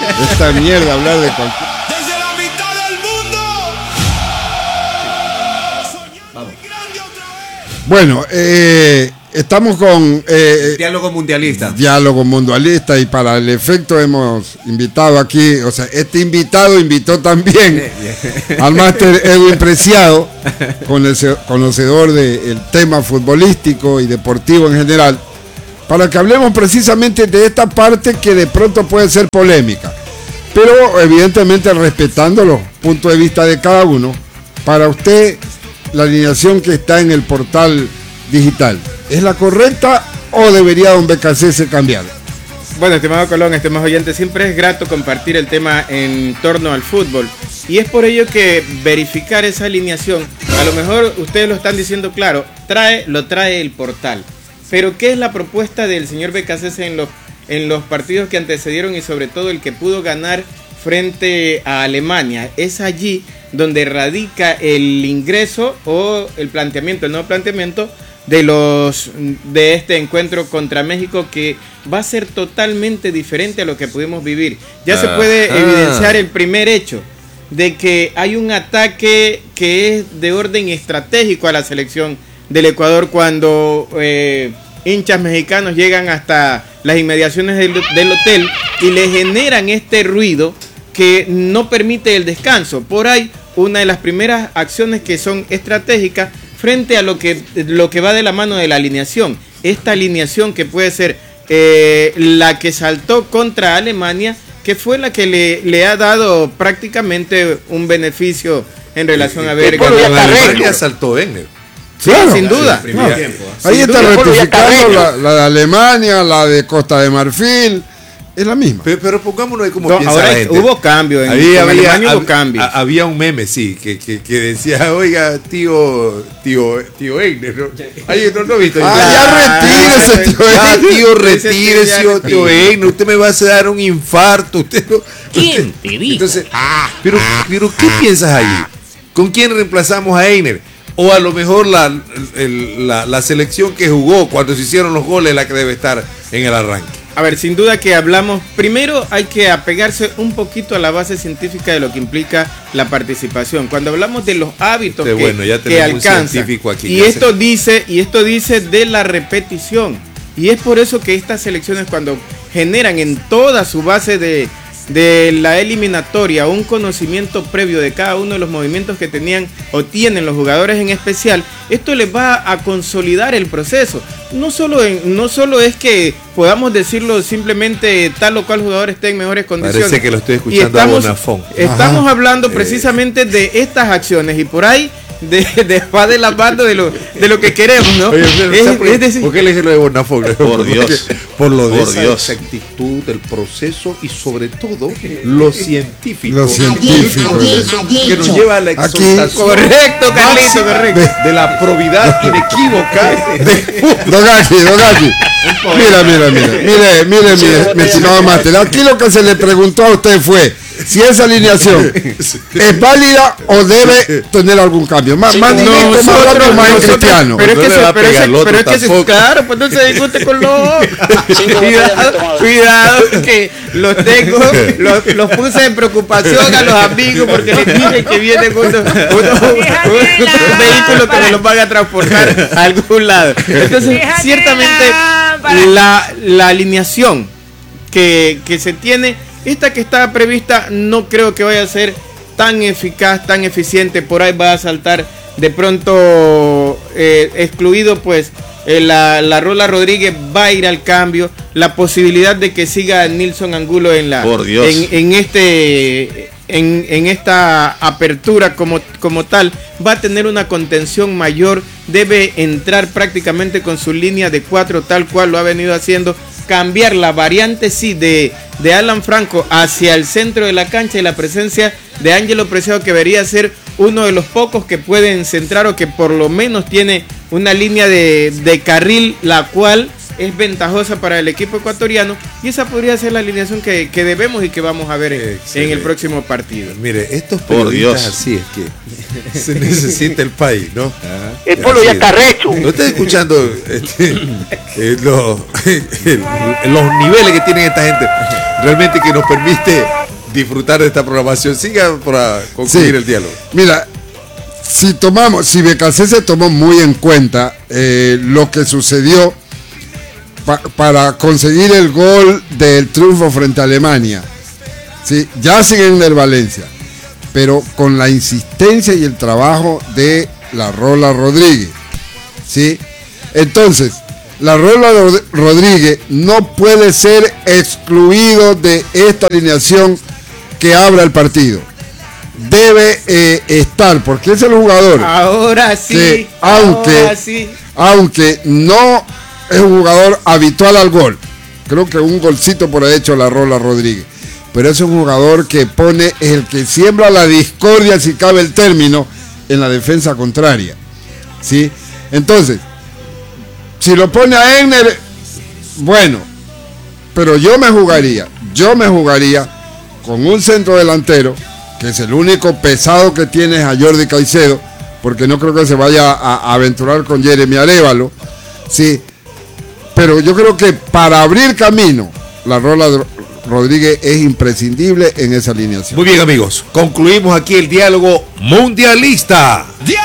Esta mierda, hablar de cualquier... Desde la mitad del mundo. Vamos. Bueno, estamos con... Diálogo mundialista. Diálogo mundialista, y para el efecto hemos invitado aquí, o sea, este invitado invitó también al máster Edwin Preciado, conocedor del tema futbolístico y deportivo en general, para que hablemos precisamente de esta parte que de pronto puede ser polémica, pero evidentemente respetando los puntos de vista de cada uno. Para usted, la alineación que está en el portal digital, ¿es la correcta o debería don BKC cambiar? Bueno, estimado Colón, estimados oyentes, siempre es grato compartir el tema en torno al fútbol, y es por ello que verificar esa alineación, a lo mejor ustedes lo están diciendo claro, lo trae el portal, pero ¿qué es la propuesta del señor BKC en los partidos que antecedieron y sobre todo el que pudo ganar frente a Alemania? Es allí donde radica el ingreso o el nuevo planteamiento de este encuentro contra México, que va a ser totalmente diferente a lo que pudimos vivir. Ya se puede evidenciar el primer hecho de que hay un ataque que es de orden estratégico a la selección del Ecuador cuando hinchas mexicanos llegan hasta las inmediaciones del hotel y le generan este ruido que no permite el descanso. Por ahí, una de las primeras acciones que son estratégicas frente a lo que va de la mano de la alineación. Esta alineación que puede ser la que saltó contra Alemania, que fue la que le ha dado prácticamente un beneficio en relación a ver ganado. Alemania saltó Egner. Sí, claro, sin duda. Ahí está rectificando la de Alemania, la de Costa de Marfil. Es la misma. Pero pongámonos de cómo piensa ahora la gente. Hubo cambio. Hubo cambio. Había un meme, sí, que decía, oiga, tío Egner, ¿no? Ay, no visto. Ya retírese, tío Egner. Tío, retírese, tío Egner. Usted me va a dar un infarto. Usted no, ¿Quién te dijo? Entonces, pero ¿qué piensas ahí? ¿Con quién reemplazamos a Egner? O a lo mejor la selección que jugó cuando se hicieron los goles es la que debe estar en el arranque. A ver, sin duda que hablamos, primero hay que apegarse un poquito a la base científica de lo que implica la participación. Cuando hablamos de los hábitos que alcanza, aquí, y esto dice de la repetición. Y es por eso que estas selecciones, cuando generan en toda su base de la eliminatoria un conocimiento previo de cada uno de los movimientos que tenían o tienen los jugadores en especial, esto les va a consolidar el proceso. No solo es que podamos decirlo simplemente tal o cual jugador esté en mejores condiciones. Parece que lo estoy escuchando a Bonafón. Estamos hablando precisamente de estas acciones, y por ahí va de la banda de lo que queremos, ¿no? Oye, ¿por qué le dije lo de Bonafón? Por Dios. Por lo de esa exactitud del proceso y sobre todo lo científico. Que nos lleva a la exaltación. Correcto, Carlito, correcto. De la probidad inequívoca. Dogaki. Mire, mi estimado máster. Aquí lo que se le preguntó a usted fue si esa alineación es válida o debe tener algún cambio. Más cristiano. Pero es que claro, pues no se discute con los cuidado, que los tengo, los puse en preocupación a los amigos porque les dije que vienen unos vehículos que me los van a transportar a algún lado. Entonces, ciertamente la alineación que se tiene, esta que está prevista, no creo que vaya a ser tan eficaz, tan eficiente. Por ahí va a saltar de pronto excluido pues la Rola Rodríguez, va a ir al cambio. La posibilidad de que siga Nilson Angulo en esta apertura como tal, va a tener una contención mayor. Debe entrar prácticamente con su línea de 4 tal cual lo ha venido haciendo. Cambiar la variante de Alan Franco hacia el centro de la cancha, y la presencia de Ángelo Preciado, que debería ser uno de los pocos que pueden centrar o que por lo menos tiene una línea de carril, la cual es ventajosa para el equipo ecuatoriano y esa podría ser la alineación que debemos y que vamos a ver en el próximo partido. Mire, estos Por periodistas Dios. así es que se necesita el país, ¿no? El pueblo ya está recho. No estoy escuchando los niveles que tienen esta gente, realmente que nos permite disfrutar de esta programación. Siga para concluir Sí. el diálogo. Mira, si BKC se tomó muy en cuenta lo que sucedió para conseguir el gol del triunfo frente a Alemania, ¿sí? Ya siguen en el Valencia, pero con la insistencia y el trabajo de la Rola Rodríguez, ¿sí? Entonces, la Rola Rodríguez no puede ser excluido de esta alineación que abra el partido. Debe estar, porque es el jugador Ahora sí, que, ahora sí. aunque no es un jugador habitual al gol, creo que un golcito por ahí hecho la Rola Rodríguez, pero es un jugador que pone, es el que siembra la discordia, si cabe el término, en la defensa contraria, ¿sí? Entonces, si lo pone a Egner, bueno, pero yo me jugaría con un centro delantero, que es el único pesado que tienes, a Jordi Caicedo, porque no creo que se vaya a aventurar con Jeremy Arévalo, sí, pero yo creo que para abrir camino, la Rola Rodríguez es imprescindible en esa alineación. Muy bien, amigos, concluimos aquí el diálogo mundialista.